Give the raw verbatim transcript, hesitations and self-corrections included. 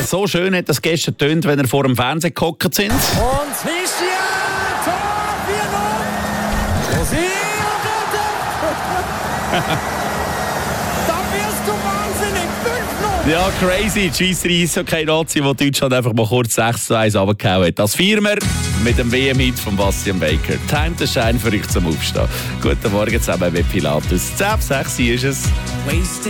Äh, so schön hat das gestern getönt, wenn er vor dem Fernsehen gehockt sind. Und Zwischia, Tor, vier null. Rosi, da wirst du wahnsinnig, fünf null. Ja, crazy. Die Schweizer Eishockey-Nazi, die Deutschland einfach mal kurz sechs zu eins runtergehauen hat. Das Viermer mit dem W M-Hit von Bastian Baker. Time to shine für euch zum Aufstehen. Guten Morgen zusammen mit Pilatus. zehn ab sechs ist es.